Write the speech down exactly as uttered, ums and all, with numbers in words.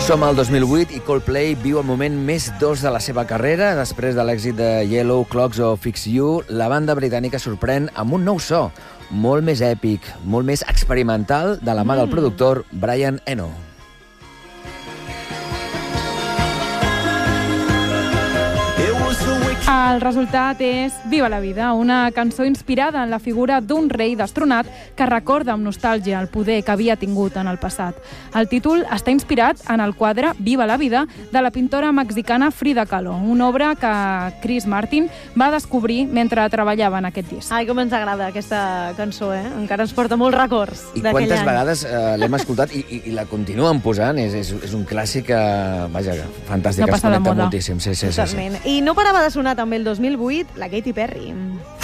Som al dos mil vuit i Coldplay viu el moment més dolç de la seva carrera. Després de l'èxit de Yellow, Clocks o Fix You, la banda britànica sorprèn amb un nou so, molt més èpic, molt més experimental, de la mà del productor Brian Eno. El resultat és Viva la vida, una cançó inspirada en la figura d'un rei destronat que recorda amb nostàlgia el poder que havia tingut en el passat. El títol està inspirat en el quadre Viva la vida de la pintora mexicana Frida Kahlo, una obra que Chris Martin va descobrir mentre treballava en aquest disc. Ai, com ens agrada aquesta cançó, eh? Encara ens porta molts records I d'aquell quantes any. vegades eh, l'hem escoltat i, i, i la continuen posant. És, és, és un clàssic, eh, vaja, fantàstic, No es passa de connecta moda. moltíssim. Sí, sí, sí, sí. Totalment. I no parava de sonar també el dos mil vuit la Katy Perry.